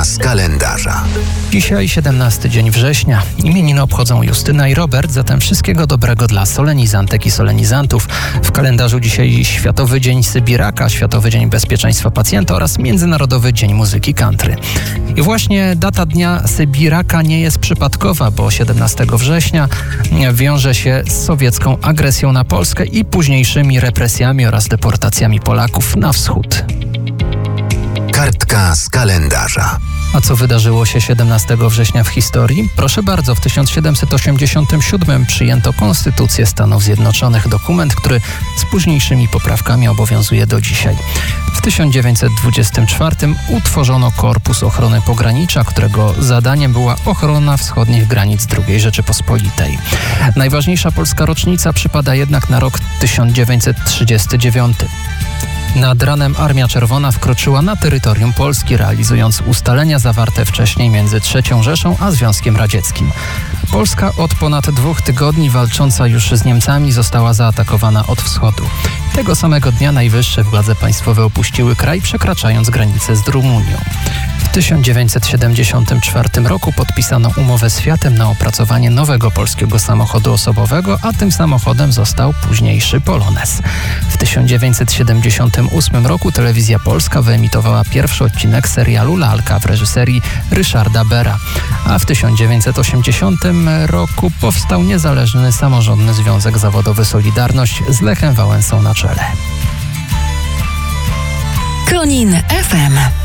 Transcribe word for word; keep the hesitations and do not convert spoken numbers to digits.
z kalendarza. Dzisiaj siedemnasty dzień września. Imieniny obchodzą Justyna i Robert, zatem wszystkiego dobrego dla solenizantek i solenizantów. W kalendarzu dzisiaj Światowy Dzień Sybiraka, Światowy Dzień Bezpieczeństwa Pacjenta oraz Międzynarodowy Dzień Muzyki Country. I właśnie data Dnia Sybiraka nie jest przypadkowa, bo siedemnastego września wiąże się z sowiecką agresją na Polskę i późniejszymi represjami oraz deportacjami Polaków na wschód. Kartka z kalendarza. A co wydarzyło się siedemnastego września w historii? Proszę bardzo, w tysiąc siedemset osiemdziesiątym siódmym przyjęto Konstytucję Stanów Zjednoczonych, dokument, który z późniejszymi poprawkami obowiązuje do dzisiaj. W tysiąc dziewięćset dwudziestym czwartym utworzono Korpus Ochrony Pogranicza, którego zadaniem była ochrona wschodnich granic drugiej Rzeczypospolitej. Najważniejsza polska rocznica przypada jednak na rok tysiąc dziewięćset trzydziesty dziewiąty. Nad ranem Armia Czerwona wkroczyła na terytorium Polski, realizując ustalenia zawarte wcześniej między trzecią Rzeszą a Związkiem Radzieckim. Polska od ponad dwóch tygodni walcząca już z Niemcami została zaatakowana od wschodu. Tego samego dnia najwyższe władze państwowe opuściły kraj, przekraczając granicę z Rumunią. W tysiąc dziewięćset siedemdziesiątym czwartym roku podpisano umowę z Fiatem na opracowanie nowego polskiego samochodu osobowego, a tym samochodem został późniejszy Polones. W tysiąc dziewięćset siedemdziesiątym ósmym roku Telewizja Polska wyemitowała pierwszy odcinek serialu Lalka w reżyserii Ryszarda Bera, a w tysiąc dziewięćset osiemdziesiątym roku powstał niezależny samorządny związek zawodowy Solidarność z Lechem Wałęsą na czele. Konin F M.